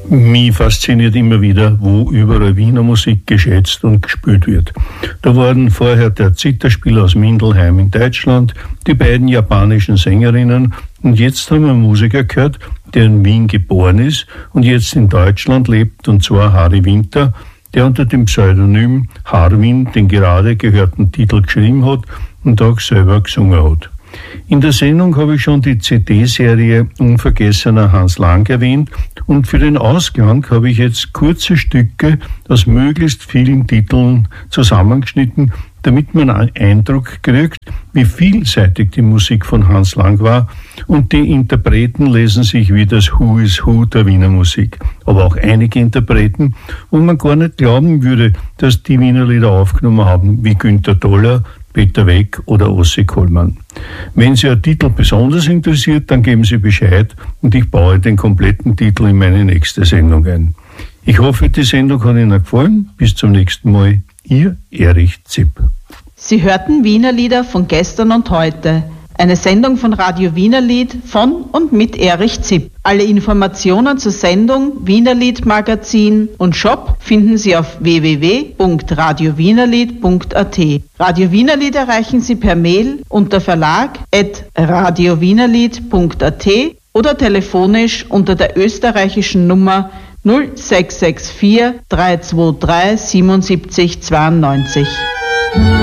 Mich fasziniert immer wieder, wo überall Wiener Musik geschätzt und gespielt wird. Da waren vorher der Zitherspieler aus Mindelheim in Deutschland, die beiden japanischen Sängerinnen und jetzt haben wir einen Musiker gehört, der in Wien geboren ist und jetzt in Deutschland lebt, und zwar Harry Winter, der unter dem Pseudonym Harwin den gerade gehörten Titel geschrieben hat und auch selber gesungen hat. In der Sendung habe ich schon die CD-Serie Unvergessener Hans Lang erwähnt und für den Ausgang habe ich jetzt kurze Stücke aus möglichst vielen Titeln zusammengeschnitten, damit man einen Eindruck kriegt, wie vielseitig die Musik von Hans Lang war, und die Interpreten lesen sich wie das Who is Who der Wiener Musik. Aber auch einige Interpreten, wo man gar nicht glauben würde, dass die Wiener Lieder aufgenommen haben, wie Günter Toller, Peter Weck oder Ossi Kollmann. Wenn Sie ein Titel besonders interessiert, dann geben Sie Bescheid und ich baue den kompletten Titel in meine nächste Sendung ein. Ich hoffe, die Sendung hat Ihnen gefallen. Bis zum nächsten Mal. Ihr Erich Zipp. Sie hörten Wiener Lieder von gestern und heute. Eine Sendung von Radio Wienerlied von und mit Erich Zipp. Alle Informationen zur Sendung, Wienerlied Magazin und Shop finden Sie auf www.radiowienerlied.at. Radio Wienerlied erreichen Sie per Mail unter verlag@radiowienerlied.at oder telefonisch unter der österreichischen Nummer 0664 323 77 92.